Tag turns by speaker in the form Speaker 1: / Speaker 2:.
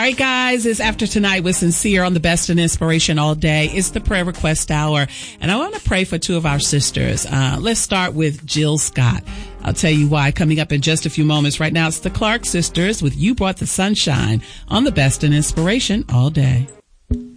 Speaker 1: right, guys, it's After Tonight with Sincere on the Best in Inspiration all day. It's the prayer request hour, and I want to pray for two of our sisters. Let's start with Jill Scott. I'll tell you why coming up in just a few moments. Right now, it's the Clark sisters with You Brought the Sunshine on the Best in Inspiration all day.